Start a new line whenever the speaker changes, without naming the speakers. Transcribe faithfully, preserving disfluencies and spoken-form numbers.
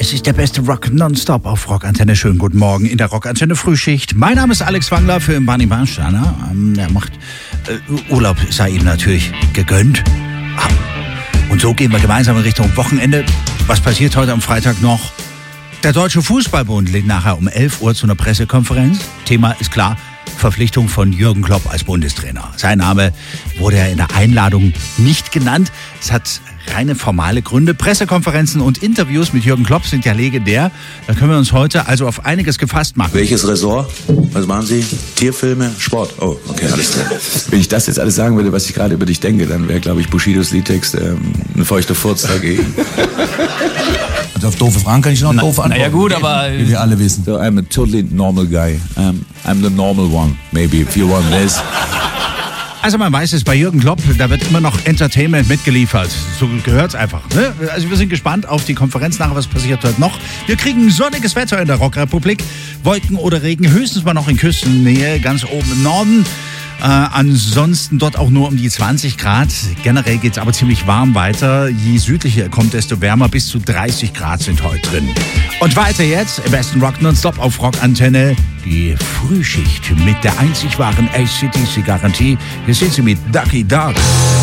Es ist der beste Rock nonstop auf Rockantenne. Schönen guten Morgen in der Rockantenne Frühschicht. Mein Name ist Alex Wangler für Barney Barnsteiner. Ähm, er macht äh, Urlaub, sei ihm natürlich gegönnt. Ah, und so gehen wir gemeinsam in Richtung Wochenende. Was passiert heute am Freitag noch? Der Deutsche Fußballbund lädt nachher um elf Uhr zu einer Pressekonferenz. Thema ist klar, Verpflichtung von Jürgen Klopp als Bundestrainer. Sein Name wurde ja in der Einladung nicht genannt. Es hat reine formale Gründe. Pressekonferenzen und Interviews mit Jürgen Klopp sind ja legendär. Da können wir uns heute also auf einiges gefasst machen.
Welches Ressort? Was machen Sie? Tierfilme, Sport? Oh, okay, alles klar.
Wenn ich das jetzt alles sagen würde, was ich gerade über dich denke, dann wäre, glaube ich, Bushidos Liedtext ähm, ein feuchter Furz dagegen.
Also auf doofe Fragen kann ich noch doofe antworten.
Na ja gut, aber...
Wie wir alle wissen.
So, I'm a totally normal guy. Um, I'm the normal one, maybe, if you want this.
Also man weiß es, bei Jürgen Klopp, da wird immer noch Entertainment mitgeliefert. So gehört's einfach. Ne? Also wir sind gespannt auf die Konferenz nachher, was passiert heute noch. Wir kriegen sonniges Wetter in der Rockrepublik. Wolken oder Regen, höchstens mal noch in Küstennähe, ganz oben im Norden. Äh, ansonsten dort auch nur um die zwanzig Grad. Generell geht's aber ziemlich warm weiter. Je südlicher ihr kommt, desto wärmer. Bis zu dreißig Grad sind heute drin. Und weiter jetzt im besten Rock nonstop auf Rockantenne. Die Frühschicht mit der einzig wahren A C D C-Garantie. Hier sind sie mit Ducky Dog.